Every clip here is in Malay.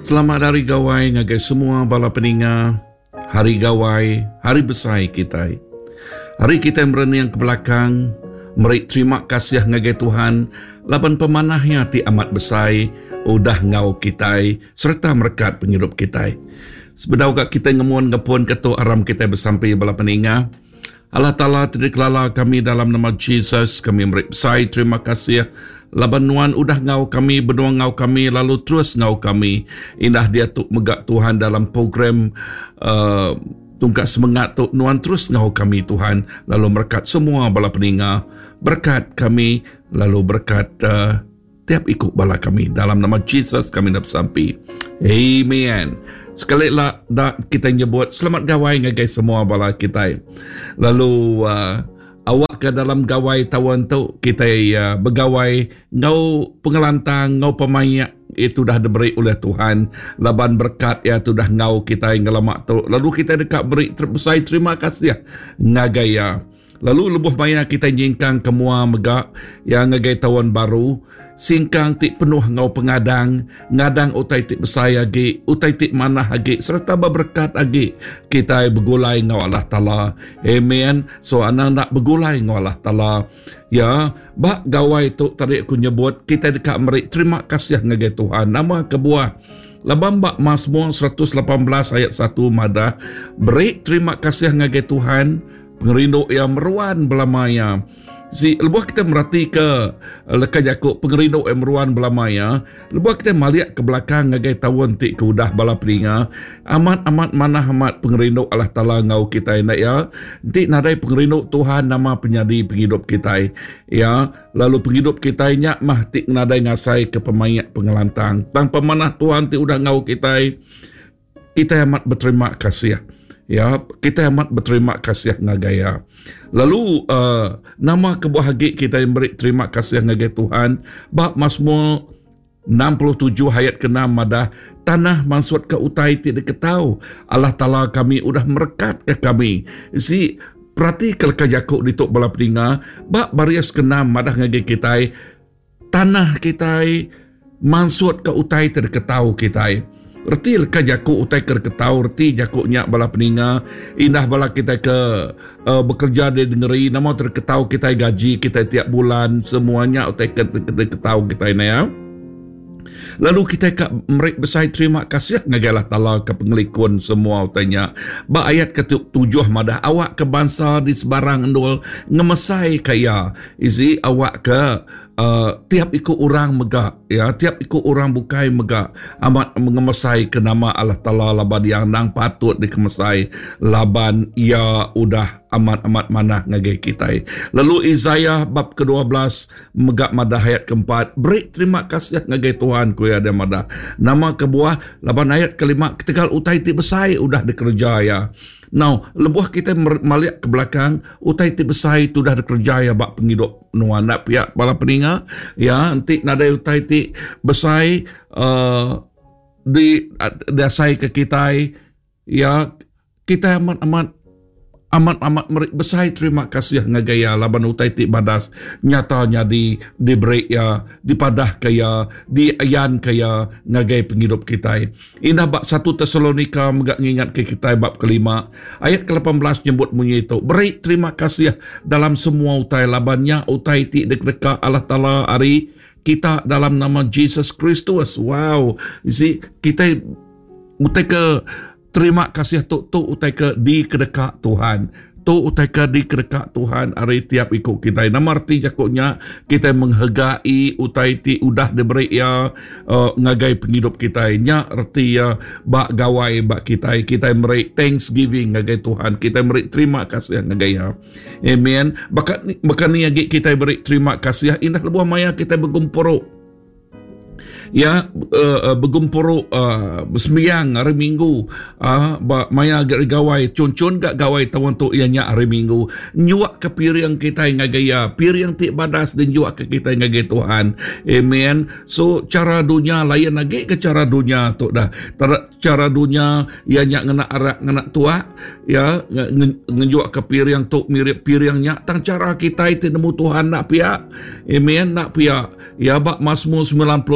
Selamat Hari Gawai ngagai semua bala peninga. Hari Gawai, hari besar kita. Hari kita mereni yang ke belakang, meri terima kasih ngagai Tuhan, laban pemanahnya ti amat besar, udah ngau kita, serta merkat penghidup kita. Sebedau kak kita ngemuan ngepun ketua aram kita bersampai bala peninga. Allah Ta'ala tidak lala kami dalam nama Jesus, kami meri besar, terima kasih. Laban nuan udah ngau kami, benua ngau kami, lalu terus ngau kami. Indah dia tu megak Tuhan dalam program tungkat semangat tu. Nuan terus ngau kami Tuhan, lalu berkat semua bala peninga. Berkat kami, lalu berkat tiap ikut bala kami. Dalam nama Jesus kami nak sampai. Amen. Sekali lah kita nyebut selamat gawai ngagai semua bala kita. Lalu awak ke dalam gawai tawan tu kita bergawai ngau pengelantang ngau pemayak itu dah diberi oleh Tuhan, laban berkat ya tu dah ngau kita yang ngelamak tu, lalu kita dekat beri terbesar terima kasih ngagaya. Lalu lebuh maya kita nyingkang kemua megak yang ngagai tawan baru, singkang tik penuh ngau pengadang, ngadang utai tik besar agi, utai tik manah agi, serta berberkat agi. Kita bergulai ngau Allah Ta'ala. Amen. So, anak nak bergulai ngau Allah Ta'ala. Ya, bak gawai tu tadi aku nyebut, kita dekat meri terima kasih ngagai Tuhan. Nama kebuah. Labang bak Mazmur 118 ayat 1 madah, beri terima kasih ngagai Tuhan, pengerindu yang meruan belamaya. Si lebuh kita merhati ke lekat Yakub pengerindu yang meruan belamaya, lebuh kita melihat ke belakang ngagai tawon tik ke udah bala peninga, amat manah amat pengerindu Allah Ta'ala ngau kita nak ya. Tik nadai pengerindu Tuhan nama penyadi penghidup kita ya. Lalu penghidup kita nyak mah tik nadai ngasai ke pemayak pengelantang. Tanpa manah Tuhan tik udah ngau kita amat berterima kasih. Ya, kita amat berterima kasih ngagaya. Lalu nama kebahagia kita yang beri terima kasih ngagaya Tuhan. Bab Mazmur 67 ayat ke-6 madah, tanah mansut ke utai tidak ketau. Allah Ta'ala kami udah merekat ke kami. Si perhati kelaka Yakub dituk bala peninga, bab baris ke-6 madah ngagaya kita, tanah kita mansut ke utai tidak ketau kita. Reti leka Jakuk utai ketau, reti Jakuk nyak bala peninga, indah bala kita ke bekerja di negeri, nama terketau kita gaji kita tiap bulan, semuanya utai ketau kita ini ya. Lalu kita merik besar terima kasih ngagalah Ta'ala ke pengelikun semua utanya. Ba ayat ke-7 madah, awak ke bangsa di sebarang endul ngemesai kaya. Isi awak ke tiap ikut orang megak ya, tiap ikut orang bukai megak amat mengemesai ke nama Allah Ta'ala, laban yang nang patut dikemesai, laban ia udah amat manah ngagai kita. Lalu Isaiah bab ke-12 megak madah ayat ke-4, beri terima kasih ngagai Tuhan ku ya ada madah. Nama kebuah laban ayat ke-5, ketikal utai ti besai udah dikerja ya. Now, lebuh kita melihat ke belakang, utai ti besar itu dah dikerja ya bak penghidup nuan nak pihak bala peninga ya, nanti nadai utai ti besar di dasai ke kita ya, kita amat besar terima kasih ngagaya laban utai ti badas nyatanya di break ya, di padah kaya, di ayan kaya ngagai penghidup kita. Indah bab 1 Tesalonika megak ngingat ke kita bab ke-5 ayat ke-18 nyebut bunyi itu, beri terima kasih dalam semua utai, labannya utai ti dekat Allah Ta'ala hari kita dalam nama Jesus Kristus. Wow, see, kita utai ke terima kasih tu utai ke di kedekat Tuhan. Tu utai ke di kedekat Tuhan hari tiap ikut kita. Nama arti jakutnya kita menghargai utai ti udah diberi ya ngagai penghidup kita. Nya arti ya bak gawai bak kita. Kita beri thanksgiving ngagai Tuhan. Kita beri terima kasih ngagai ya. Amen. Bahkan ni lagi kita beri terima kasih. Indah lebuh maya kita bergumpuruk. Ya, bergumpuruk bersembiang hari Minggu, maya agak gawai cun gak gawai tawan tu ianya hari Minggu nyuak ke piring kita ngagaya piring ti badas dan nyuak ke kita ngagaya Tuhan. Amen. So cara dunia lain lagi ke cara dunia tu dah, cara dunia ianya ngena arak ngena tua ya, ngejuak ke piring tu mirip piringnya tang cara kita itu nemu Tuhan nak pihak. Amen, nak pihak ya. Bak Mazmur 96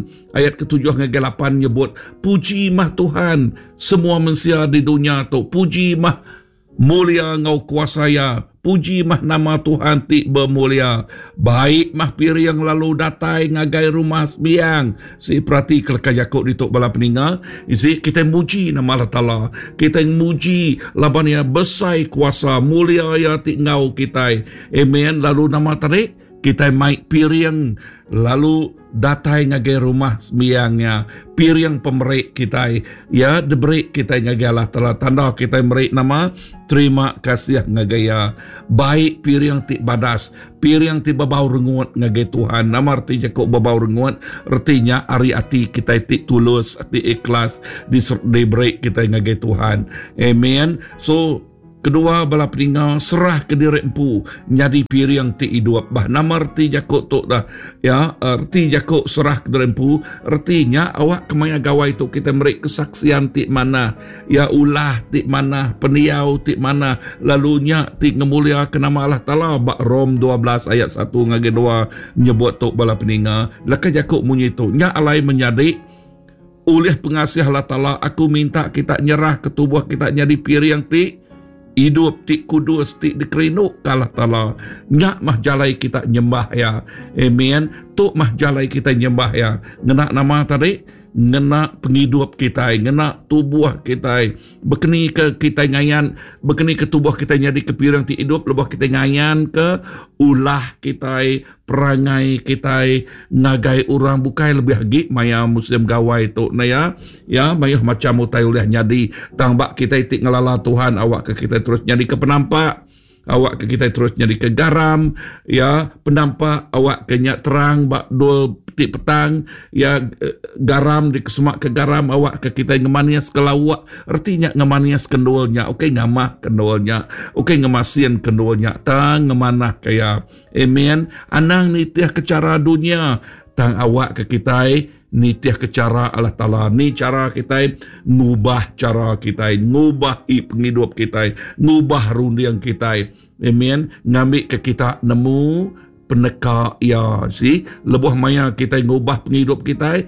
Ulangan ayat ke-7 hingga 8 nyebut, puji mah Tuhan semua manusia di dunia tu, puji mah mulia ngau kuasaya, puji mah nama Tuhan ti bermulia, baik mah piring lalu datai ngagai rumah sembiang. Si perhati kelakar Yakub di tok bala peninga, isi kita muji nama Allah Ta'ala, kita muji laban ya besai kuasa mulia ya ti ngau kita. Amen. Lalu nama tarik kita maik piring lalu datai ngagai rumah sembiangnya, piring pemerik kita ya deberi kita ngagai Allah Ta'ala, tanda kita merik nama terima kasih ngagaya, baik piring ti badas, piring ti babau renguat ngagai Tuhan. Nama arti Yakub babau renguat, artinya ari ati kita ti tulus, ati ikhlas diberi kita ngagai Tuhan. Amen. So kedua bala peninga serah ke diri empu nyadi piring ti hidup. Bah nama arti Yakub tu dah ya, arti Yakub serah ke diri empu, artinya awak kemaya gawai tu kita merik kesaksian ti mana, ya ulah ti mana, peniau ti mana, lalunya ti ngemulia ke nama Allah Ta'ala. Bak Rom 12 ayat 1 ngage 2 nyebut tu bala peninga laka Yakub munyi tu nya alai menyadi oleh pengasih Allah Ta'ala, aku minta kita nyerah ke tubuh kita nyadi piring ti hidup ti kudus ti dikerinuk Allah Ta'ala. Nyak mah jalai kita nyembah ya. Amen. Tuk mah jalai kita nyembah ya. Ngena nama tadi, ngena penghidup kita, ngena tubuh kita. Bekeni ke kita ngayan, bekeni ke tubuh kita nyadi ke pirang ti hidup, lebah kita ngayan ke ulah kita, perangai kita, ngagai orang bukai lebih lagi maya muslim gawai tu na ya maya macam utai oleh nyadi tangbak kita itik ngelala Tuhan, awak ke kita terus nyadi ke penampak, awak ke kita terus nyadi ke garam ya penampak, awak ke nyak terang bak dul ti petang ya garam di kesemak ke garam, awak ke kita ngemanias ke lawak, artinya ngemanias kendolnya, okey ngamah kendolnya, okey ngemasin kendolnya, tang ngemanah kaya. Amen. Anang nitiah ke cara dunia, tang awak ke kita nitiah ke cara Allah Ta'ala. Ni cara kita ngubah cara kita, ngubah penghidup kita, ngubah rundiang kita. Amen. Ngambil ke kita nemu peneka ya, si lebuh maya kita ngubah penghidup kita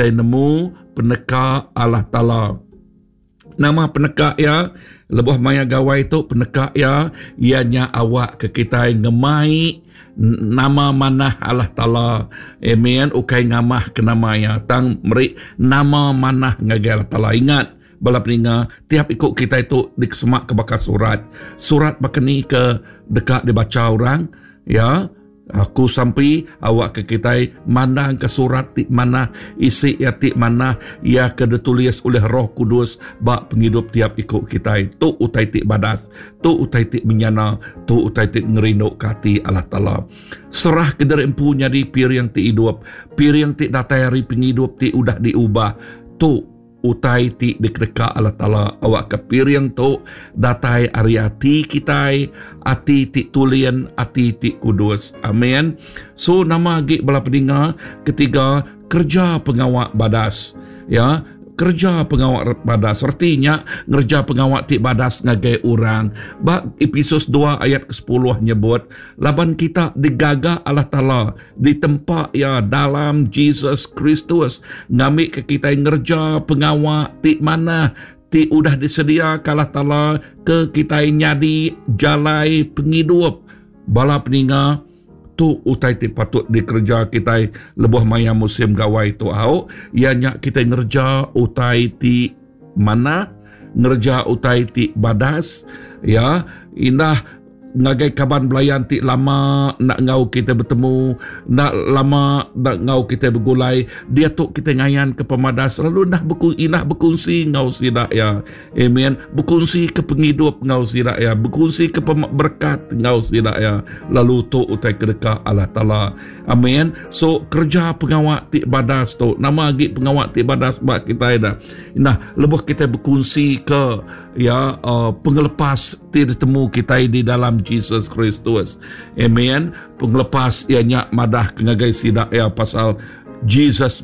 nemu peneka Allah Ta'ala. Nama peneka ya, lebuh maya gawai tu peneka ya, ianya awak ke kita ngemai nama manah Allah Ta'ala. Amen. Ukai ngamah ke namanya tang merik nama manah ngagai Allah Ta'ala. Ingat bala peninga, tiap ikut kita itu dikesemak ke bakal surat bakani ke dekat dibaca orang ya. Aku sampai awak ke kita mana ke surat ti mana, isi ya ti mana ya ke ditulis oleh Roh Kudus bak penghidup tiap ikut kita. Tu utai ti badas, tu utai ti menyana, tu utai ti ngerinuk kati Allah Ta'ala. Serah ke dari empu nyadi piring ti hidup, piring ti datai hari penghidup ti udah diubah. Tu utai ti dikdeka Allah Ta'ala, awak ke piring tu datai ari ati kita, ati ti tulian, ati ti kudus. Amen. So nama agi bala peninga ketiga, kerja pengawak badas ya, kerja pengawak badas, artinya ngerja pengawak ti badas ngagai orang. Bak Efesus 2 ayat ke-10 nyebut laban kita digagah Allah Ta'ala di tempat ya dalam Jesus Kristus, ngambil ke kita ngerja pengawak ti mana ti udah disedia Allah Ta'ala ke kita nyadi jalai penghidup. Bala peninga tu utai ti patut dikerja kita lebuh maya musim gawai tu au ianya kita ngerja utai ti mana, ngerja utai ti badas ya, indah ngagai kaban belayan ti lama nak ngau kita bertemu, nak lama nak ngau kita bergulai, dia tu kita ngayan ke pemadas, lalu nak berkongsi ngau sidak ya. Amen. Berkongsi ke penghidup ngau sidak ya, berkongsi ke berkat ngau sidak ya, lalu tu utai kedekah Allah Ta'ala. Amen. So kerja pengawak ti badas tu, nama lagi pengawak ti badas bak kita dah. Nah, lebuh kita berkongsi ke ya pengelepas ti ditemu kita di dalam Jesus Kristus. Amen. Pengelepas ianya madah kengagai sidak ya pasal Jesus mah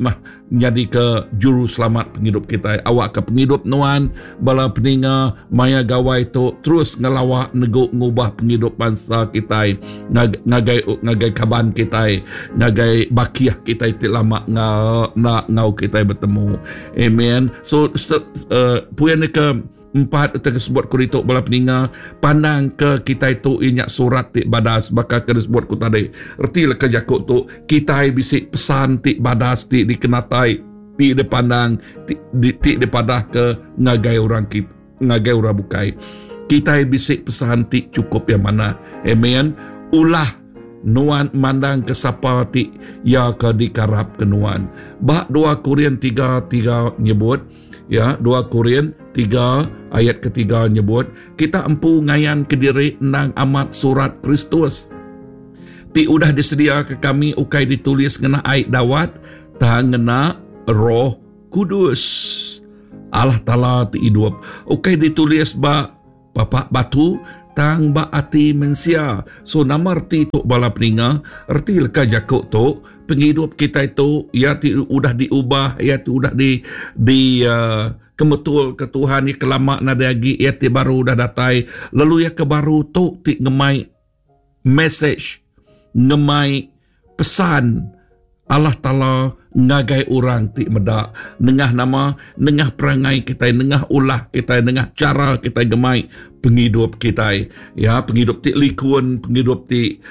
jadi ke juru selamat penghidup kita. Awak ke penghidup nuan bala peninga maya gawai tu terus ngelawak neguk ngubah penghidup bangsa kita, ngagai kaban kita, ngagai bakiah kita itu lama ngau kita bertemu. Amen. So puan ke 4 tersebut ku dituk bala peninga pandang ke kita itu inyak surat ti badas bakal ke disebut ku tadi erti ke jakuk tu kita bisik pesan ti badas ti dikenatai ti dipandang ti dipadah ke ngagai orang kita ngagai orang bukai kita bisik pesan ti cukup yang mana. Amen. Ulah nuan mandang ke sapa ti ya ke dikarap ke nuan. Bak 2 Korintus 3 nyebut ya 2 Korintus 3 ayat ketiga nyebut kita empu ngayan ke diri nang amat surat Kristus ti udah disedia ke kami ukai ditulis ngena ayat dawat tang ngena Roh Kudus Allah Taala ti hidup ukai ditulis ba papak batu tang ba ati mensia. So nama arti tu bala peninga arti leka jakuk tu penghidup kita itu ya udah diubah ya udah di kemetul ke Tuhan ya kelama nada lagi ya ti baru dah datai lalu ya ke baru tu ti ngemai message ngemai pesan Allah Ta'ala ngagai orang ti medak nengah nama nengah perangai kita nengah ulah kita nengah cara kita gemai penghidup kita ya penghidup ti likun penghidup ti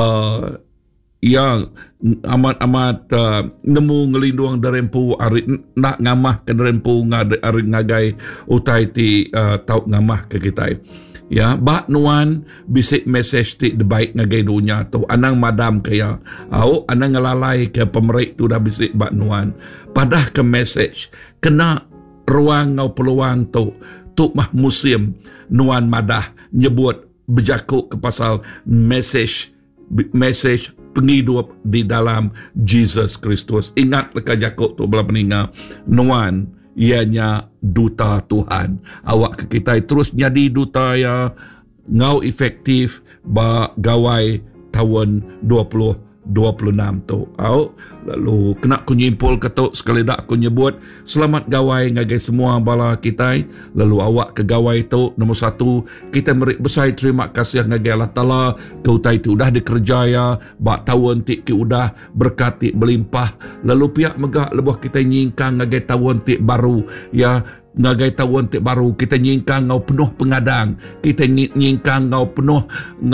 yang amat nemu ngelindung darempu ari nak ngamah ke darempu ari ngagai utai ti tau ngamah ke kita ya bak nuan bisik message ti baik ngagai dunia tu anang madam kaya au anang ngelalai ke pemerik tu dah bisik bak nuan padah ke message kena ruang ngau peluang tu mah musim nuan madah nyebut berjakuk ke pasal message penghidup di dalam Jesus Kristus. Ingat leka jakuk tu bala peninga nuan ianya duta Tuhan. Awak ke kita terus jadi duta ya ngau efektif ba gawai tahun 2026 tu. Lalu kena ku nyimpul ketuk sekali dak ku nyebut selamat gawai ngagai semua bala kita. Lalu awak ke gawai tu nombor 1 kita merik besar terima kasih ngagai Allah Taala kau tai tu dah dikerjaya bak tahun ti ki udah berkat ti berlimpah. Lalu pihak megah lebuh kita nyingkang ngagai tahun ti baru ya ngagai tahun ti baru kita nyingkang ngau penuh pengadang kita nyingkang ngau penuh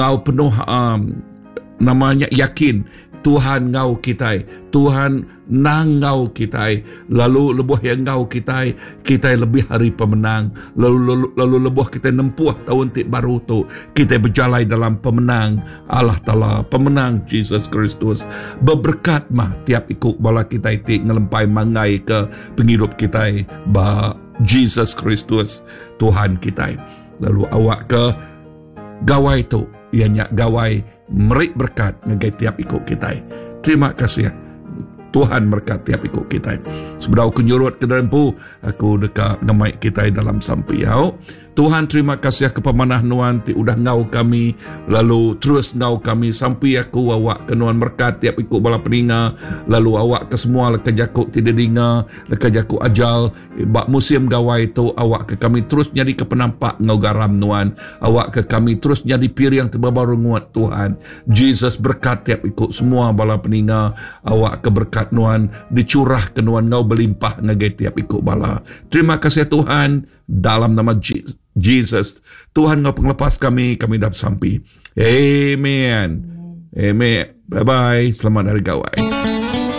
namanya yakin Tuhan ngau kita, Tuhan nang ngau kita, lalu lebuh yang ngau kita lebih hari pemenang, lalu lebuh kita nempuh tahun ti baru tu, kita berjalan dalam pemenang Allah Ta'ala, pemenang Jesus Kristus, berberkat mah tiap ikut bala kita ti ngelempai mangai ke penghidup kita, ba Jesus Kristus Tuhan kita. Lalu awak ke gawai tu, ianya gawai merik berkat ngagai tiap ikut kita. Terima kasih Tuhan berkat tiap ikut kita. Sebenarnya aku nyurut ke dalam aku dekat ngamai kita dalam sampai Tuhan terima kasih ke pemanah nuan ti udah ngau kami lalu terus ngau kami sampai aku awak ke nuan berkat tiap ikut bala peninga lalu awak ke semua leka jakuk ti dedinga leka jakuk ajal bak musim gawai tu awak ke kami terus jadi ke penampak ngau garam nuan awak ke kami terus jadi piring terbaru nguat Tuhan Jesus berkat tiap ikut semua bala peninga awak ke berkat nuan dicurah ke nuan ngau berlimpah ngagai tiap ikut bala. Terima kasih Tuhan dalam nama Jesus. Tuhan ngau penglepas kami dah sampai. Amen. Amen. Bye-bye. Selamat hari gawai.